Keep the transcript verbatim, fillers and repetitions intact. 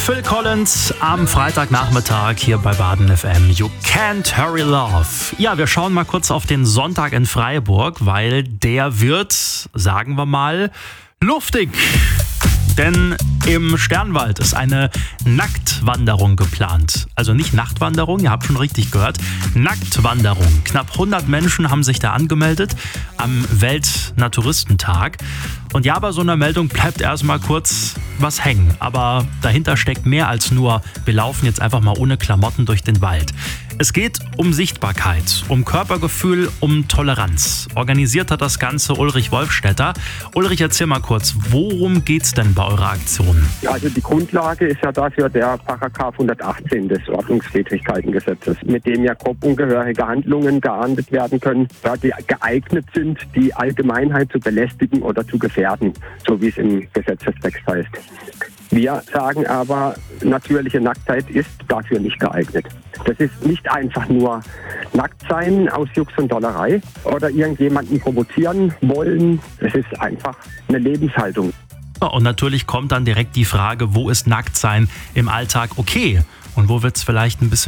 Phil Collins am Freitagnachmittag hier bei Baden F M. You can't hurry love. Ja, wir schauen mal kurz auf den Sonntag in Freiburg, weil der wird, sagen wir mal, luftig. Denn im Sternwald ist eine Nacktwanderung geplant. Also nicht Nachtwanderung, ihr habt schon richtig gehört. Nacktwanderung. Knapp hundert Menschen haben sich da angemeldet am Weltnaturistentag. Und ja, bei so einer Meldung bleibt erstmal kurz was hängen. Aber dahinter steckt mehr als nur, wir laufen jetzt einfach mal ohne Klamotten durch den Wald. Es geht um Sichtbarkeit, um Körpergefühl, um Toleranz. Organisiert hat das Ganze Ulrich Wolfstetter. Ulrich, erzähl mal kurz, worum geht's denn bei eurer Aktion? Also die Grundlage ist ja dafür der Paragraph hundertachtzehn des Ordnungswidrigkeitengesetzes, mit dem ja grob ungehörige Handlungen geahndet werden können, da die geeignet sind, die Allgemeinheit zu belästigen oder zu gefährden, so wie es im Gesetzestext heißt. Wir sagen aber, natürliche Nacktheit ist dafür nicht geeignet. Das ist nicht einfach nur nackt sein aus Jux und Dollerei oder irgendjemanden provozieren wollen. Es ist einfach eine Lebenshaltung. Und natürlich kommt dann direkt die Frage, wo ist Nacktsein im Alltag okay? Und wo wird es vielleicht ein bisschen